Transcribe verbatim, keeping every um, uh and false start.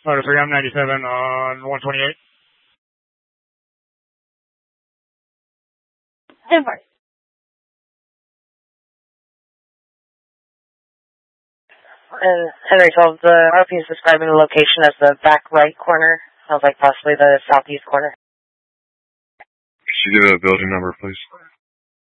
Motor three, I'm ninety-seven on one twenty-eight. ten four. And Henry twelve, the R P is describing the location as the back right corner. Sounds like possibly the southeast corner. Could you give a building number, please?